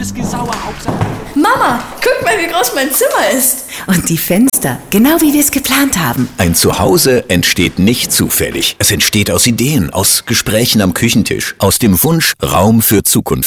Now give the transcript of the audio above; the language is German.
Mama, guck mal, wie groß mein Zimmer ist. Und die Fenster, genau wie wir es geplant haben. Ein Zuhause entsteht nicht zufällig. Es entsteht aus Ideen, aus Gesprächen am Küchentisch, aus dem Wunsch, Raum für Zukunft